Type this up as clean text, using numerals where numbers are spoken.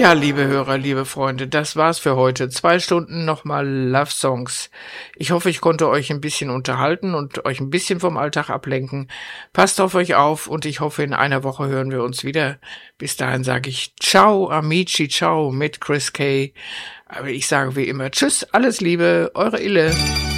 Ja, liebe Hörer, liebe Freunde, das war's für heute. 2 Stunden nochmal Love Songs. Ich hoffe, ich konnte euch ein bisschen unterhalten und euch ein bisschen vom Alltag ablenken. Passt auf euch auf und ich hoffe, in einer Woche hören wir uns wieder. Bis dahin sage ich Ciao, Amici, ciao mit Chris Kay. Aber ich sage wie immer Tschüss, alles Liebe, eure Ille.